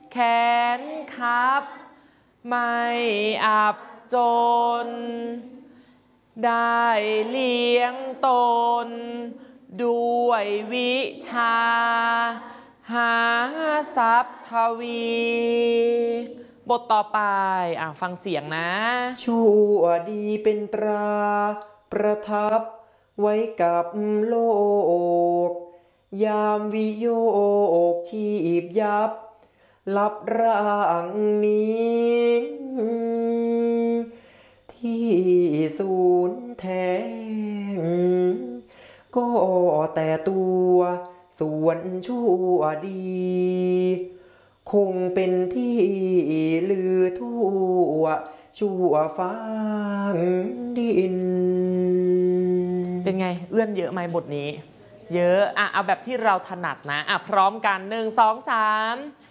แขนครับ ไม่อับจน ได้เลี้ยงตน ด้วยวิชา หาทรัพย์ทวี บทต่อไปฟังเสียงนะชั่วดีเป็นตราประทับไว้กับโลก ยามวิโยคชีพยับลับร่างนี้ ที่ศูนย์แทงก็แต่ตัวส่วนชั่วดี คงเป็นที่ลือทั่วชั่วฟ้าดินเป็นไงเอื้อนเยอะไหมบทนี้ เยอะเอาแบบที่เราถนัดนะพร้อมกัน1 2 3